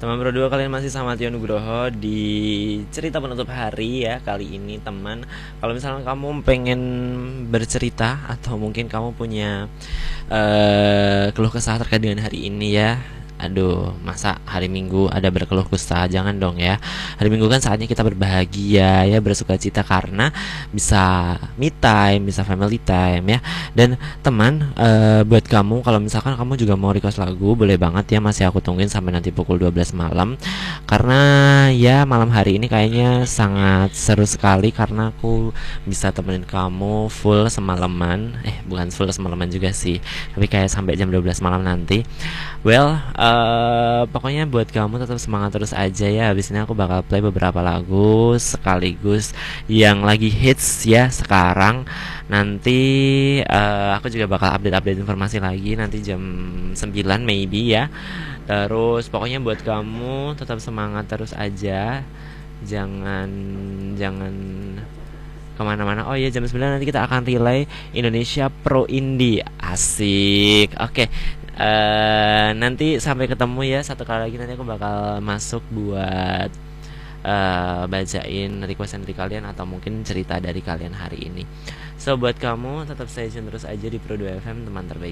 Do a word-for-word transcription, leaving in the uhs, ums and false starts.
Teman berdua, kalian masih sama Tio Nugroho di cerita penutup hari ya. Kali ini teman, kalau misalnya kamu pengen bercerita atau mungkin kamu punya eh keluh kesah terkait dengan hari ini ya. Aduh, masa hari Minggu ada berkeluh kesah? Jangan dong ya. Hari Minggu kan saatnya kita berbahagia ya, bersuka cita karena bisa me time, bisa family time ya. Dan teman, eh, buat kamu kalau misalkan kamu juga mau request lagu, boleh banget ya, masih aku tungguin sampai nanti pukul dua belas malam. Karena ya malam hari ini kayaknya sangat seru sekali karena aku bisa temenin kamu full semalaman. Eh, bukan full semalaman juga sih, tapi kayak sampai jam dua belas malam nanti. Well, uh, pokoknya buat kamu tetap semangat terus aja ya. Habis ini aku bakal play beberapa lagu sekaligus yang lagi hits ya sekarang. Nanti uh, aku juga bakal update-update informasi lagi nanti jam sembilan maybe ya. Terus pokoknya buat kamu tetap semangat terus aja. Jangan jangan kemana-mana. Oh iya, jam sembilan nanti kita akan relay Indonesia Pro Indie. Asik. Oke. Eh, nanti sampai ketemu ya. Satu kali lagi nanti aku bakal masuk buat eh, bacain requestan dari kalian atau mungkin cerita dari kalian hari ini. So buat kamu tetap stay tune terus aja di Pro dua F M, teman terbaik.